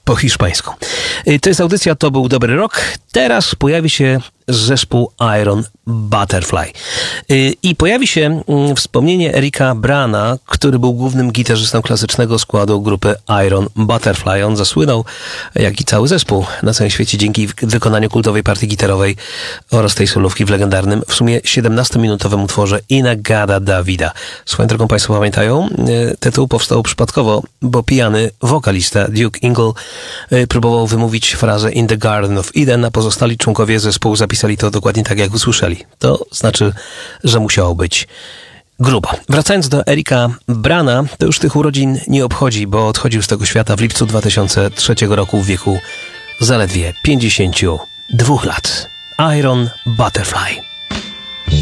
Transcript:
po hiszpańsku. To jest audycja To był dobry rok. Teraz pojawi się zespół Iron Butterfly. I pojawi się wspomnienie Erika Brana, który był głównym gitarzystą klasycznego składu grupy Iron Butterfly. On zasłynął, jak i cały zespół, na całym świecie dzięki wykonaniu kultowej partii gitarowej oraz tej solówki w legendarnym, w sumie 17-minutowym utworze Inagada Davida. Swoją drogą państwo pamiętają, tytuł powstał przypadkowo, bo pijany wokalista Duke Ingle próbował wymówić frazę In the Garden of Eden, a pozostali członkowie zespołu zapisali to dokładnie tak, jak usłyszeli. To znaczy, że musiało być grubo. Wracając do Erika Brana, to już tych urodzin nie obchodzi, bo odchodził z tego świata w lipcu 2003 roku w wieku zaledwie 52 lat. Iron Butterfly.